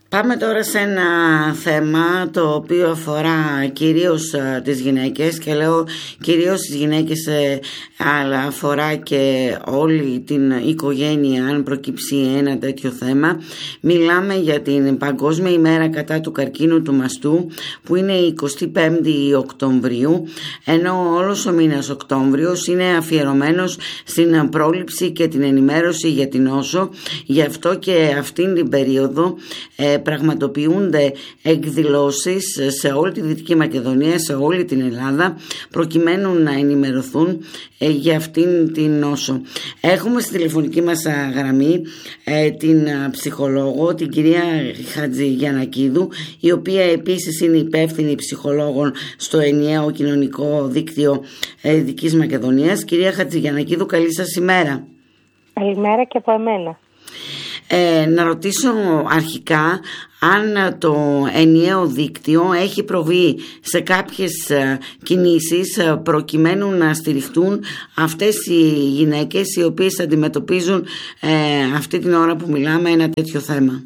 Πάμε τώρα σε ένα θέμα το οποίο αφορά κυρίως τις γυναίκες, και λέω κυρίως τις γυναίκες, αλλά αφορά και όλη την οικογένεια αν προκύψει ένα τέτοιο θέμα. Μιλάμε για την Παγκόσμια ημέρα κατά του καρκίνου του μαστού, που είναι η 25η Οκτωβρίου, ενώ όλος ο μήνας Οκτώβριος είναι αφιερωμένος στην πρόληψη και την ενημέρωση για την νόσο. Γι' αυτό και αυτήν την περίοδο πραγματοποιούνται εκδηλώσεις σε όλη τη Δυτική Μακεδονία, σε όλη την Ελλάδα, προκειμένου να ενημερωθούν για αυτήν την νόσο. Έχουμε στη τηλεφωνική μας γραμμή την ψυχολόγο, την κυρία Χατζηγιαννακίδου, η οποία επίσης είναι υπεύθυνη ψυχολόγων στο ενιαίο κοινωνικό δίκτυο Δυτικής Μακεδονίας. Κυρία Χατζηγιαννακίδου, καλή σας ημέρα. Καλημέρα και από εμένα. Να ρωτήσω αρχικά αν το ενιαίο δίκτυο έχει προβεί σε κάποιες κινήσεις προκειμένου να στηριχτούν αυτές οι γυναίκες οι οποίες αντιμετωπίζουν αυτή την ώρα που μιλάμε ένα τέτοιο θέμα.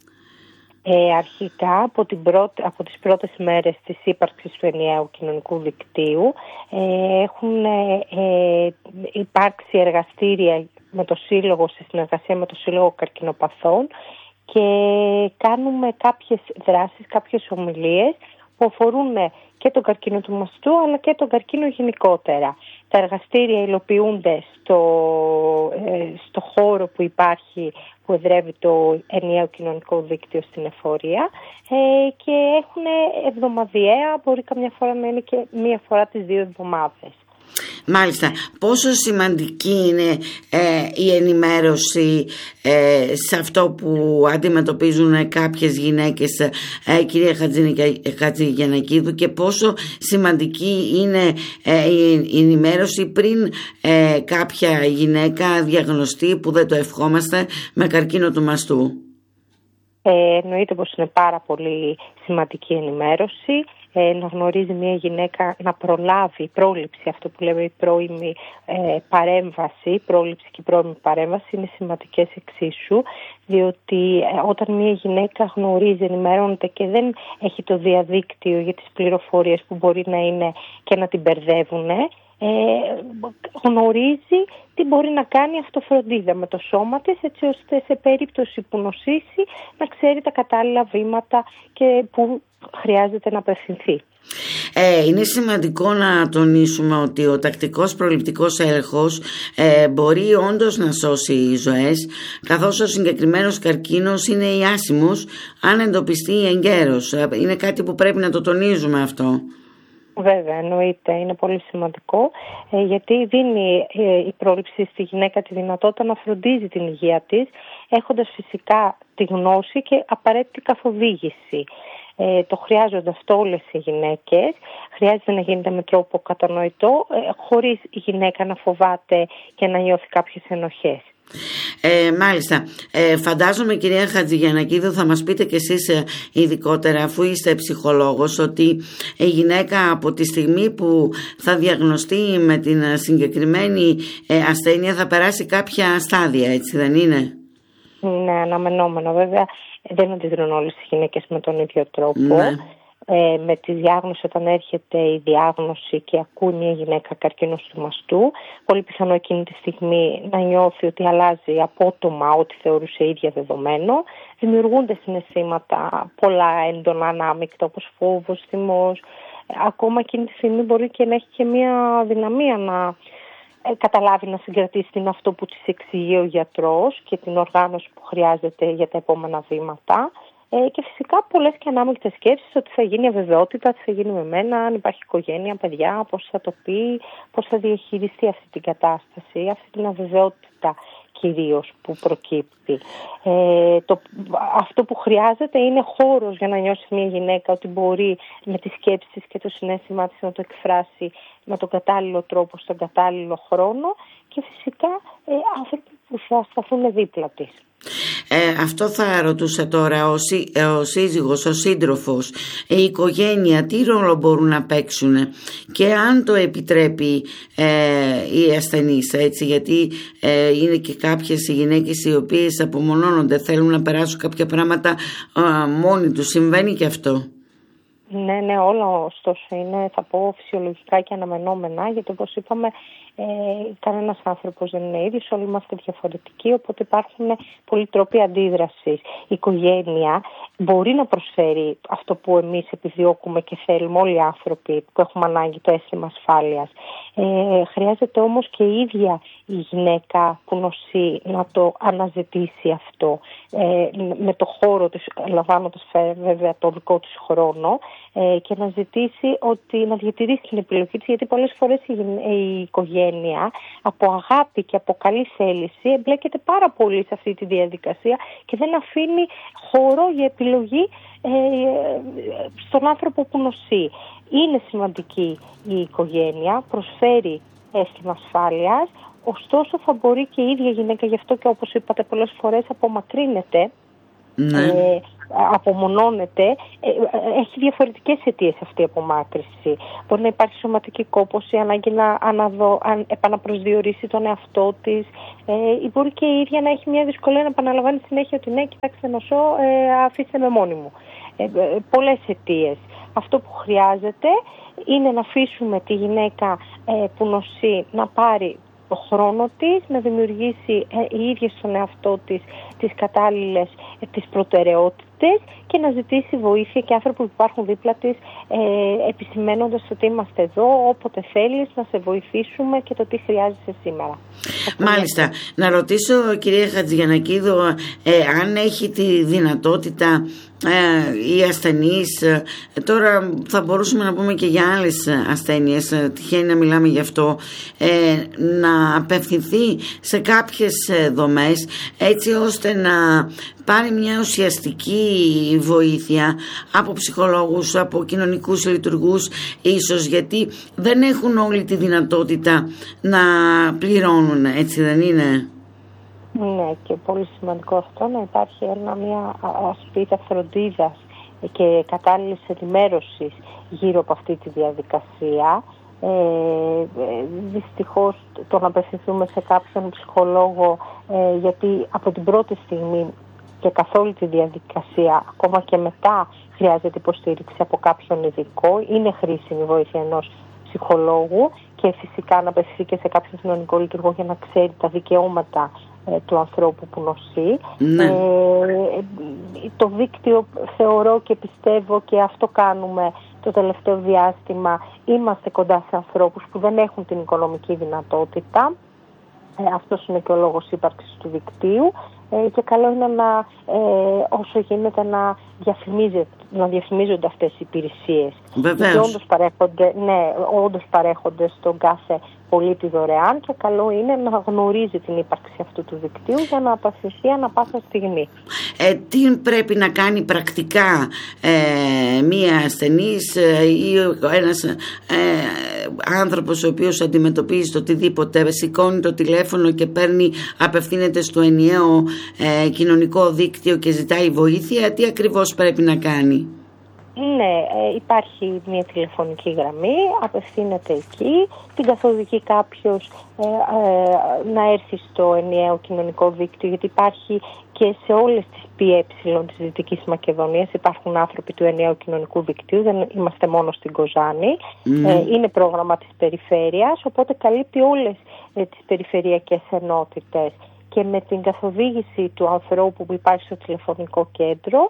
Αρχικά από τις πρώτες μέρες της ύπαρξης του ενιαίου κοινωνικού δικτύου έχουν υπάρξει εργαστήρια με το Σύλλογο, σε συνεργασία με το Σύλλογο Καρκινοπαθών, και κάνουμε κάποιες δράσεις, κάποιες ομιλίες που αφορούν και τον καρκίνο του μαστού αλλά και τον καρκίνο γενικότερα. Τα εργαστήρια υλοποιούνται στο χώρο που υπάρχει, που εδρεύει το ενιαίο κοινωνικό δίκτυο στην Εφορία, και έχουν εβδομαδιαία, μπορεί καμιά φορά να είναι και μία φορά τις 2 εβδομάδες. Μάλιστα. Πόσο σημαντική είναι η ενημέρωση σε αυτό που αντιμετωπίζουν κάποιες γυναίκες, κυρία Χατζηγιαννακίδου, και πόσο σημαντική είναι η ενημέρωση πριν κάποια γυναίκα διαγνωστεί, που δεν το ευχόμαστε, με καρκίνο του μαστού? Εννοείται πως είναι πάρα πολύ σημαντική ενημέρωση. Να γνωρίζει μια γυναίκα, να προλάβει η πρόληψη, αυτό που λέμε η πρώιμη παρέμβαση, η πρόληψη και η πρώιμη παρέμβαση είναι σημαντικές εξίσου, διότι όταν μια γυναίκα γνωρίζει, ενημερώνεται και δεν έχει το διαδίκτυο για τις πληροφορίες που μπορεί να είναι και να την μπερδεύουν, γνωρίζει τι μπορεί να κάνει αυτοφροντίδα με το σώμα της, έτσι ώστε σε περίπτωση που νοσήσει να ξέρει τα κατάλληλα βήματα και που χρειάζεται να απευθυνθεί. Είναι σημαντικό να τονίσουμε ότι ο τακτικός προληπτικός έλεγχος μπορεί όντως να σώσει ζωές, καθώς ο συγκεκριμένος καρκίνος είναι ιάσιμος αν εντοπιστεί εγκαίρος. Είναι κάτι που πρέπει να το τονίζουμε αυτό. Βέβαια, εννοείται, είναι πολύ σημαντικό, γιατί δίνει η πρόληψη στη γυναίκα τη δυνατότητα να φροντίζει την υγεία της, έχοντας φυσικά τη γνώση και απαραίτητη καθοδήγηση. Το χρειάζονται αυτό όλες οι γυναίκες, χρειάζεται να γίνεται με τρόπο κατανοητό, χωρίς η γυναίκα να φοβάται και να νιώθει κάποιες ενοχές. Μάλιστα. Φαντάζομαι, κυρία Χατζηγιαννακίδου, θα μας πείτε κι εσείς ειδικότερα, αφού είστε ψυχολόγος, ότι η γυναίκα από τη στιγμή που θα διαγνωστεί με την συγκεκριμένη ασθένεια θα περάσει κάποια στάδια, έτσι δεν είναι? Ναι, αναμενόμενο. Βέβαια δεν αντιδρούν όλες οι γυναίκες με τον ίδιο τρόπο. Ναι. Με τη διάγνωση, όταν έρχεται η διάγνωση και ακούει μια γυναίκα καρκίνος του μαστού, πολύ πιθανό εκείνη τη στιγμή να νιώθει ότι αλλάζει απότομα ό,τι θεωρούσε ίδια δεδομένο. Δημιουργούνται συναισθήματα πολλά έντονα, ανάμεικτα, όπως φόβος, θυμός. Ακόμα εκείνη τη στιγμή μπορεί και να έχει και μια δυναμία να καταλάβει, να συγκρατήσει την αυτό που της εξηγεί ο γιατρός και την οργάνωση που χρειάζεται για τα επόμενα βήματα. Και φυσικά πολλές και ανάμεικτες σκέψεις, ότι θα γίνει αβεβαιότητα, τι θα γίνει με μένα, αν υπάρχει οικογένεια, παιδιά, πώς θα το πει, πώς θα διαχειριστεί αυτή την κατάσταση, αυτή την αβεβαιότητα κυρίως που προκύπτει. Αυτό που χρειάζεται είναι χώρος για να νιώσει μια γυναίκα ότι μπορεί με τις σκέψεις και το συναίσθημά της να το εκφράσει με τον κατάλληλο τρόπο, στον κατάλληλο χρόνο, και φυσικά άνθρωποι που θα σταθούν δίπλα της. Αυτό θα ρωτούσα τώρα, ο σύζυγος, ο σύντροφος, η οικογένεια, τι ρόλο μπορούν να παίξουν και αν το επιτρέπει οι ασθενείς, έτσι, γιατί είναι και κάποιες οι γυναίκες οι οποίες απομονώνονται, θέλουν να περάσουν κάποια πράγματα μόνοι τους. Συμβαίνει και αυτό? Ναι, όλα ωστόσο είναι, θα πω, φυσιολογικά και αναμενόμενα, γιατί όπως είπαμε κανένας άνθρωπος δεν είναι ίδιος, όλοι είμαστε διαφορετικοί, οπότε υπάρχουν πολλοί τρόποι αντίδρασης. Η οικογένεια μπορεί να προσφέρει αυτό που εμείς επιδιώκουμε και θέλουμε όλοι οι άνθρωποι που έχουμε ανάγκη, το αίσθημα ασφάλειας. Χρειάζεται όμως και η ίδια η γυναίκα που νοσεί να το αναζητήσει αυτό με το χώρο της, λαμβάνοντας βέβαια το δικό της χρόνο, και να ζητήσει να διατηρήσει την επιλογή της, γιατί πολλές φορές η οικογένεια από αγάπη και από καλή θέληση εμπλέκεται πάρα πολύ σε αυτή τη διαδικασία και δεν αφήνει χώρο για επιλογή στον άνθρωπο που νοσεί. Είναι σημαντική η οικογένεια, προσφέρει αίσθημα ασφάλειας, ωστόσο θα μπορεί και η ίδια γυναίκα, γι' αυτό και όπως είπατε πολλές φορές απομακρύνεται, απομονώνεται, έχει διαφορετικές αιτίες αυτή η απομάκρυση. Μπορεί να υπάρχει σωματική κόπωση, ανάγκη να επαναπροσδιορίσει τον εαυτό της, ή μπορεί και η ίδια να έχει μια δυσκολία να επαναλαμβάνει συνέχεια ότι ναι, κοιτάξτε νοσώ, αφήστε με μόνη μου. Πολλές αιτίες. Αυτό που χρειάζεται είναι να αφήσουμε τη γυναίκα που νοσεί να πάρει το χρόνο της, να δημιουργήσει η ίδια στον εαυτό της τις κατάλληλες τις προτεραιότητες και να ζητήσει βοήθεια και άνθρωποι που υπάρχουν δίπλα της, επισημαίνοντας ότι είμαστε εδώ, όποτε θέλεις να σε βοηθήσουμε και το τι χρειάζεσαι σήμερα. Μάλιστα. Να ρωτήσω, κυρία Χατζηγιαννακίδου, αν έχει τη δυνατότητα οι ασθενείς, τώρα θα μπορούσαμε να πούμε και για άλλες ασθένειες, τυχαίνει να μιλάμε γι' αυτό, να απευθυνθεί σε κάποιες δομές έτσι ώστε να πάρει μια ουσιαστική βοήθεια από ψυχολόγους, από κοινωνικούς λειτουργούς ίσως, γιατί δεν έχουν όλη τη δυνατότητα να πληρώνουν, έτσι δεν είναι? Ναι, και πολύ σημαντικό αυτό, να υπάρχει μια ασπίδα φροντίδας και κατάλληλης ενημέρωσης γύρω από αυτή τη διαδικασία. Δυστυχώς το να απευθυνθούμε σε κάποιον ψυχολόγο, γιατί από την πρώτη στιγμή και καθ' όλη τη διαδικασία, ακόμα και μετά, χρειάζεται υποστήριξη από κάποιον ειδικό, είναι χρήσιμη η βοήθεια ενός ψυχολόγου και φυσικά να απευθυνθεί και σε κάποιον κοινωνικό λειτουργό για να ξέρει τα δικαιώματα του ανθρώπου που νοσεί. Ναι. Το δίκτυο, θεωρώ και πιστεύω, και αυτό κάνουμε το τελευταίο διάστημα, είμαστε κοντά σε ανθρώπους που δεν έχουν την οικονομική δυνατότητα. Αυτός είναι και ο λόγος ύπαρξης του δικτύου, και καλό είναι όσο γίνεται να διαφημίζονται αυτές οι υπηρεσίες. Βεβαίως. Όντως παρέχονται στον κάθε πολίτη δωρεάν και καλό είναι να γνωρίζει την ύπαρξη αυτού του δικτύου για να απευθυνθεί ανά πάσα στιγμή. Τι πρέπει να κάνει πρακτικά μία ασθενής ή ένας άνθρωπος ο οποίος αντιμετωπίζει το οτιδήποτε, σηκώνει το τηλέφωνο και απευθύνεται στο ενιαίο κοινωνικό δίκτυο και ζητάει βοήθεια, τι ακριβώς πρέπει να κάνει? Ναι, υπάρχει μια τηλεφωνική γραμμή, απευθύνεται εκεί, την καθοδηγεί κάποιος να έρθει στο ενιαίο κοινωνικό δίκτυο, γιατί υπάρχει και σε όλες τις ΠΕ της Δυτικής Μακεδονίας υπάρχουν άνθρωποι του ενιαίου κοινωνικού δικτύου, δεν είμαστε μόνο στην Κοζάνη, είναι πρόγραμμα της περιφέρειας, οπότε καλύπτει όλες τις περιφερειακές ενότητες. Και με την καθοδήγηση του ανθρώπου που υπάρχει στο τηλεφωνικό κέντρο,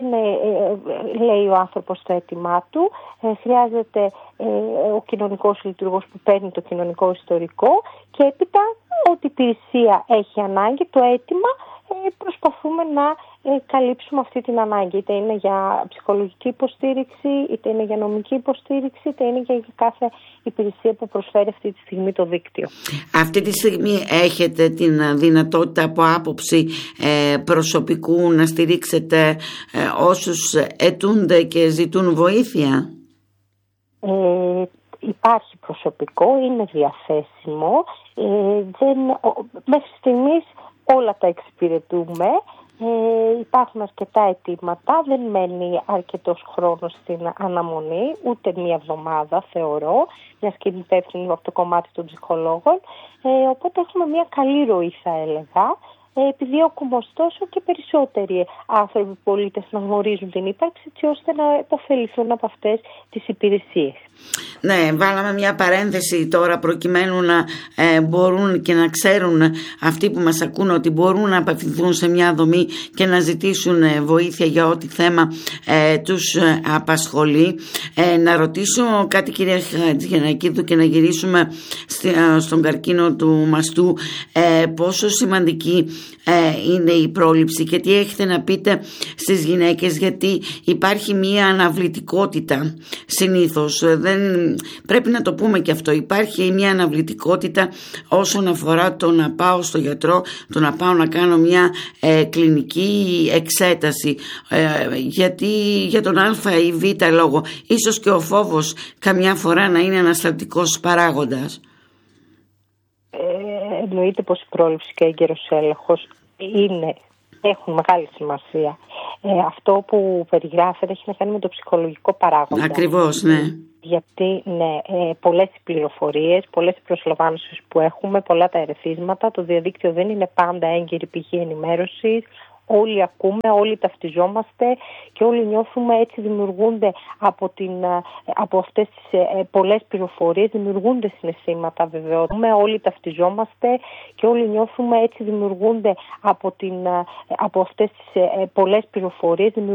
λέει ο άνθρωπος το αίτημά του, χρειάζεται ο κοινωνικός λειτουργός που παίρνει το κοινωνικό ιστορικό και έπειτα ό,τι υπηρεσία έχει ανάγκη, το αίτημα, προσπαθούμε να καλύψουμε αυτή την ανάγκη. Είτε είναι για ψυχολογική υποστήριξη, είτε είναι για νομική υποστήριξη, είτε είναι για κάθε υπηρεσία που προσφέρει αυτή τη στιγμή το δίκτυο. Αυτή τη στιγμή έχετε την δυνατότητα από άποψη προσωπικού να στηρίξετε όσους αιτούνται και ζητούν βοήθεια? Υπάρχει προσωπικό, είναι διαθέσιμο. Μέχρι στιγμής όλα τα εξυπηρετούμε. Υπάρχουν αρκετά αιτήματα, δεν μένει αρκετός χρόνος στην αναμονή, ούτε μία εβδομάδα θεωρώ, μιας και είναι υπεύθυνη από το κομμάτι των ψυχολόγων, οπότε έχουμε μια καλή ροή θα έλεγα. Επιδιώκουμε ωστόσο και περισσότεροι άνθρωποι, πολίτες να γνωρίζουν την ύπαρξη, έτσι ώστε να υποφεληθούν από αυτές τις υπηρεσίες. Ναι, βάλαμε μια παρένθεση τώρα προκειμένου να μπορούν και να ξέρουν αυτοί που μας ακούν ότι μπορούν να απευθυνθούν σε μια δομή και να ζητήσουν βοήθεια για ό,τι θέμα τους απασχολεί. Να ρωτήσω κάτι, κυρία Χατζηγεννακίδου, και να γυρίσουμε στον καρκίνο του μαστού. Πόσο σημαντική είναι η πρόληψη και τι έχετε να πείτε στις γυναίκες, γιατί υπάρχει μια αναβλητικότητα συνήθως, πρέπει να το πούμε και αυτό, υπάρχει μια αναβλητικότητα όσον αφορά το να πάω στο γιατρό, το να πάω να κάνω μια κλινική εξέταση, γιατί για τον α ή β λόγο, ίσως και ο φόβος καμιά φορά να είναι ανασταλτικός παράγοντας. Εννοείται πως η πρόληψη και έγκαιρος έλεγχος έχουν μεγάλη σημασία. Αυτό που περιγράφεται έχει να κάνει με το ψυχολογικό παράγοντα. Ακριβώς, ναι. Γιατί πολλές πληροφορίες, πολλές προσλαμβάνσεις που έχουμε, πολλά τα ερεθίσματα, το διαδίκτυο δεν είναι πάντα έγκαιρη πηγή ενημέρωσης. Όλοι ακούμε, όλοι ταυτιζόμαστε και όλοι νιώθουμε, έτσι δημιουργούνται από αυτές τις πολλές πληροφορίες, δημιουργούνται συναισθήματα βεβαιότητα. Όλοι ταυτιζόμαστε και όλοι νιώθουμε, έτσι δημιουργούνται από αυτές τις πολλές πληροφορίες,